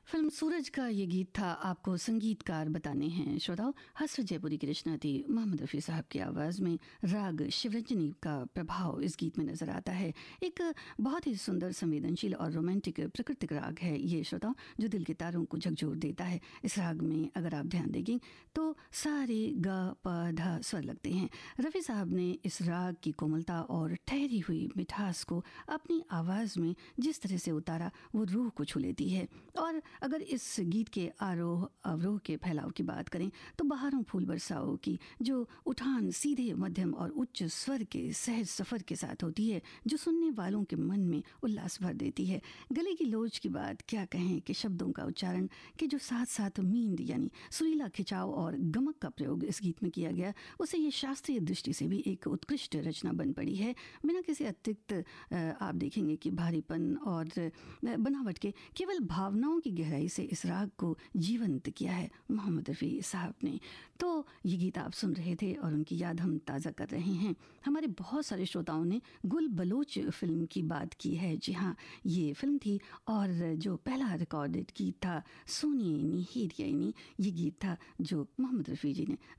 Film सूरज का ये गीत था। आपको संगीतकार बताने हैं श्रोताओं। हसरत जयपुरी की रचना थी। मोहम्मद रफ़ी साहब की आवाज़ में राग शिवरंजनी का प्रभाव इस गीत में नज़र आता है। एक बहुत ही सुंदर, संवेदनशील और रोमांटिक प्राकृतिक राग है ये श्रोताओं, जो दिल के तारों को झकझोर देता है। इस राग में अगर आप ध्यान देंगे तो सारे ग प ध स्वर लगते हैं। रफ़ी साहब ने इस राग की कोमलता और ठहरी हुई मिठास को अपनी आवाज़ में जिस तरह से उतारा वो रूह को छू लेती है। और अगर इस गीत के आरोह अवरोह के फैलाव की बात करें तो बहारों फूल बरसाओ की जो उठान सीधे, मध्यम और उच्च स्वर के सहज सफ़र के साथ होती है, जो सुनने वालों के मन में उल्लास भर देती है। गले की लोच की बात क्या कहें कि शब्दों का उच्चारण के जो साथ साथ मींद यानी सुरीला खिंचाव और गमक का प्रयोग इस गीत में किया गया, उसे ये शास्त्रीय दृष्टि से भी एक उत्कृष्ट रचना बन पड़ी है। बिना किसी अतिरिक्त आप देखेंगे कि भारीपन और बनावट के, केवल भावनाओं की गहराई से इस राग को जीवंत किया है मोहम्मद रफ़ी साहब ने। तो ये गीत आप सुन रहे थे और उनकी याद हम ताज़ा कर रहे हैं। हमारे बहुत सारे श्रोताओं ने गुल बलोच फिल्म की बात की है। जी हाँ, ये फिल्म थी और जो पहला रिकॉर्डेड गीत था सोनिए नी हीरिया नी, ये गीत था जो मोहम्मद रफ़ी जी ने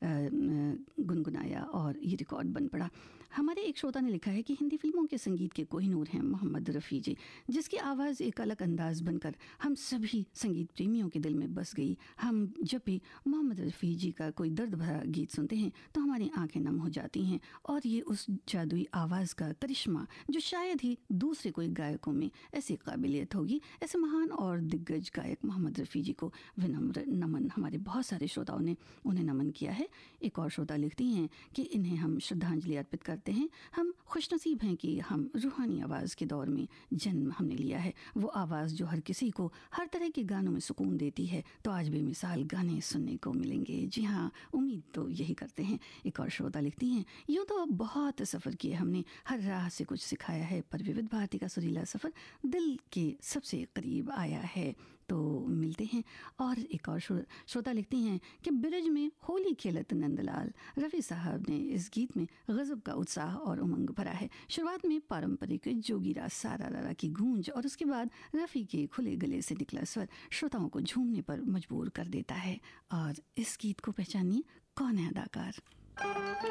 गुनगुनाया और ये रिकॉर्ड बन पड़ा। हमारे एक श्रोता ने लिखा है कि हिंदी फिल्मों के संगीत के कोहिनूर हैं मोहम्मद रफ़ी जी, जिसकी आवाज़ एक अलग अंदाज बनकर हम सभी संगीत प्रेमियों के दिल में बस गई। हम जब भी मोहम्मद रफ़ी जी का कोई दर्द भरा गीत सुनते हैं तो हमारी आंखें नम हो जाती हैं। और ये उस जादुई आवाज़ का करिश्मा जो शायद ही दूसरे कोई गायकों में ऐसी काबिलियत होगी। ऐसे महान और दिग्गज गायक मोहम्मद रफ़ी जी को विनम्र नमन। हमारे बहुत सारे श्रोताओं ने उन्हें नमन किया है। एक और श्रोता लिखती हैं कि इन्हें हम श्रद्धांजलि अर्पित करते हैं। हम खुशनसीब हैं कि हम रूहानी आवाज़ के दौर में जन्म हमने लिया है। वो आवाज़ जो हर किसी को हर तरह के गानों में सुकून देती है। तो आज बेमिसाल गाने सुनने को मिलेंगे। जी हाँ, उम्मीद तो यही करते हैं। एक और श्रोता लिखती हैं, यूँ तो बहुत सफ़र किए हमने, हर राह से कुछ सिखाया है, पर विविध भारती का सुरीला सफ़र दिल के सबसे करीब आया है। तो मिलते हैं। और एक और श्रोता लिखती हैं कि ब्रिज में होली खेलत नंदलाल, रफ़ी साहब ने इस गीत में गज़ब का उत्साह और उमंग भरा है। शुरुआत में पारंपरिक जोगीरा सारा रारा की गूंज और उसके बाद रफ़ी के खुले गले से निकला स्वर श्रोताओं को झूमने पर मजबूर कर देता है। और इस गीत को पहचानिए, कौन है अदाकार?